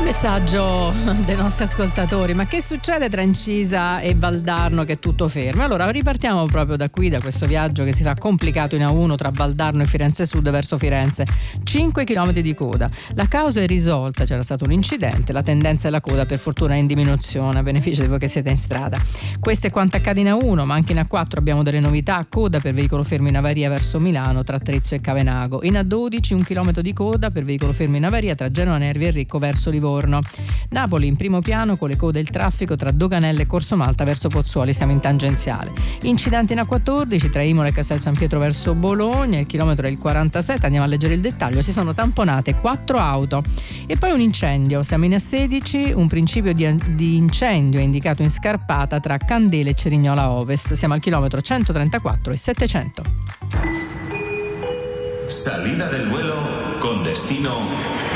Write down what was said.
Messaggio dei nostri ascoltatori: ma che succede tra Incisa e Valdarno che è tutto fermo? Allora ripartiamo proprio da qui, da questo viaggio che si fa complicato in A1 tra Valdarno e Firenze Sud verso Firenze. 5 km di coda, la causa è risolta, c'era stato un incidente, la tendenza è la coda per fortuna è in diminuzione a beneficio di voi che siete in strada. Questo è quanto accade in A1, ma anche in A4 abbiamo delle novità: coda per veicolo fermo in avaria verso Milano tra Trezzo e Cavenago, in A12 1 chilometro di coda per veicolo fermo in avaria tra Genova Nervi e Ricco verso Livorno. Napoli in primo piano con le code e il traffico tra Doganelle e Corso Malta verso Pozzuoli, siamo in tangenziale. Incidenti in A14 tra Imola e Castel San Pietro verso Bologna, il chilometro è il 47, andiamo a leggere il dettaglio, si sono tamponate 4 auto. E poi un incendio, siamo in A16, un principio di incendio è indicato in scarpata tra Candele e Cerignola Ovest, siamo al chilometro 134 e 700. Salida del vuelo con destino